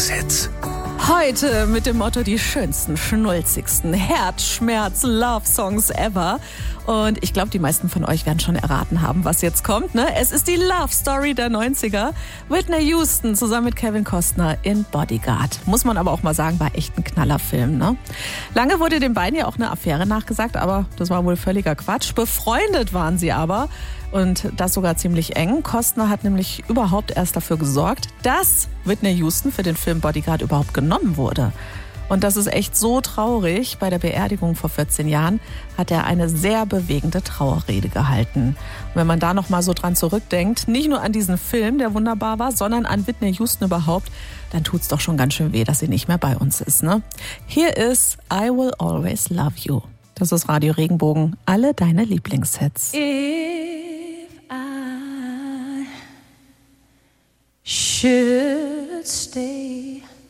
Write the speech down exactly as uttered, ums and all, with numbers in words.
Lieblingshits. Heute mit dem Motto die schönsten, schnulzigsten Herzschmerz-Love-Songs ever. Und ich glaube, die meisten von euch werden schon erraten haben, was jetzt kommt. Ne? Es ist die Love-Story der neunziger. Whitney Houston zusammen mit Kevin Costner in Bodyguard. Muss man aber auch mal sagen, war echt ein Knallerfilm. Ne? Lange wurde den beiden ja auch eine Affäre nachgesagt, aber das war wohl völliger Quatsch. Befreundet waren sie aber. Und das sogar ziemlich eng. Costner hat nämlich überhaupt erst dafür gesorgt, dass Whitney Houston für den Film Bodyguard überhaupt genommen wurde. Und das ist echt so traurig. Bei der Beerdigung vor vierzehn Jahren hat er eine sehr bewegende Trauerrede gehalten. Und wenn man da noch mal so dran zurückdenkt, nicht nur an diesen Film, der wunderbar war, sondern an Whitney Houston überhaupt, dann tut's doch schon ganz schön weh, dass sie nicht mehr bei uns ist. Ne? Hier ist I Will Always Love You. Das ist Radio Regenbogen. Alle deine Lieblingshits. Should stay